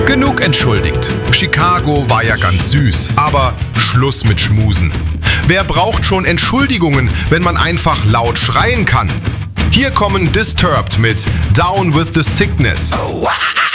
Genug entschuldigt. Chicago war ja ganz süß, aber Schluss mit Schmusen. Wer braucht schon Entschuldigungen, wenn man einfach laut schreien kann? Hier kommen Disturbed mit Down with the Sickness.